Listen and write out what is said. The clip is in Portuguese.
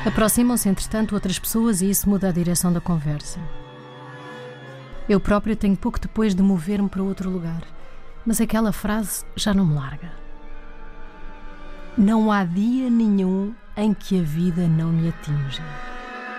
Aproximam-se, entretanto, outras pessoas e isso muda a direção da conversa. Eu própria tenho pouco depois de mover-me para outro lugar, mas aquela frase já não me larga. Não há dia nenhum em que a vida não me atinja.